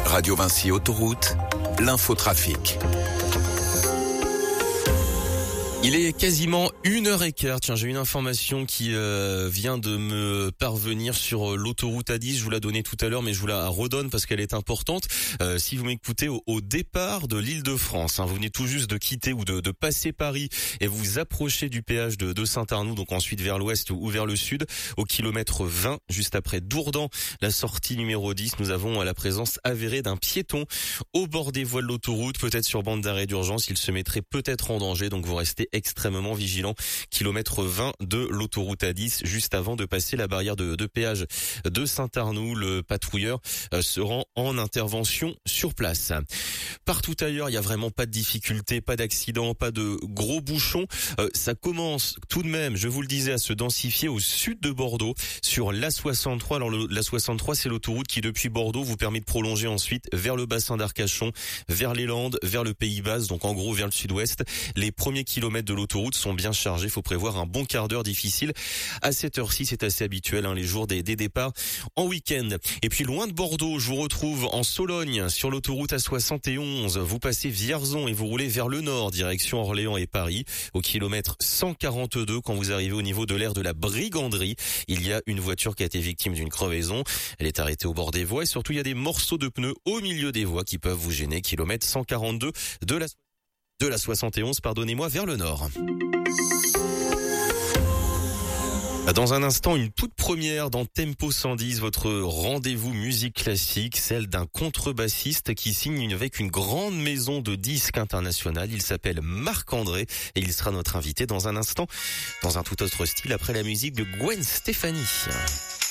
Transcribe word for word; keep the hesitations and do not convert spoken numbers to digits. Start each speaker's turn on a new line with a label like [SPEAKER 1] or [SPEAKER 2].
[SPEAKER 1] Radio Vinci Autoroute, l'infotrafic.
[SPEAKER 2] Il est quasiment une heure et quart. Tiens, j'ai une information qui euh, vient de me parvenir sur l'autoroute A dix. Je vous la donnais tout à l'heure, mais je vous la redonne parce qu'elle est importante. Euh, si vous m'écoutez au, au départ de l'Île-de-France, hein, vous venez tout juste de quitter ou de, de passer Paris et vous vous approchez du péage de, de Saint-Arnoux, donc ensuite vers l'ouest ou vers le sud, au kilomètre vingt, juste après Dourdan, la sortie numéro dix, nous avons la présence avérée d'un piéton au bord des voies de l'autoroute, peut-être sur bande d'arrêt d'urgence. Il se mettrait peut-être en danger, donc vous restez extrêmement vigilant. Kilomètre vingt de l'autoroute A dix, juste avant de passer la barrière de, de péage de Saint-Arnoux. Le patrouilleur euh, se rend en intervention sur place. Partout ailleurs, il y a vraiment pas de difficultés, pas d'accidents, pas de gros bouchons. Euh, ça commence tout de même, je vous le disais, à se densifier au sud de Bordeaux, sur l'A soixante-trois. Alors le, l'A soixante-trois, c'est l'autoroute qui, depuis Bordeaux, vous permet de prolonger ensuite vers le bassin d'Arcachon, vers les Landes, vers le Pays Basque, donc en gros vers le sud-ouest. Les premiers kilomètres de l'autoroute sont bien chargés. Il faut prévoir un bon quart d'heure difficile. À cette heure-ci, c'est assez habituel, hein, les jours des, des départs en week-end. Et puis loin de Bordeaux, je vous retrouve en Sologne, sur l'autoroute A soixante et onze. Vous passez Vierzon et vous roulez vers le nord, direction Orléans et Paris. Au kilomètre cent quarante-deux, quand vous arrivez au niveau de l'aire de la Briganderie, il y a une voiture qui a été victime d'une crevaison. Elle est arrêtée au bord des voies et surtout, il y a des morceaux de pneus au milieu des voies qui peuvent vous gêner. Kilomètre cent quarante-deux de la de la soixante et onze, pardonnez-moi, vers le nord. Dans un instant, une toute première dans Tempo cent dix, votre rendez-vous musique classique, celle d'un contrebassiste qui signe une, avec une grande maison de disques internationale. Il s'appelle Marc-André et il sera notre invité dans un instant, dans un tout autre style, après la musique de Gwen Stefani.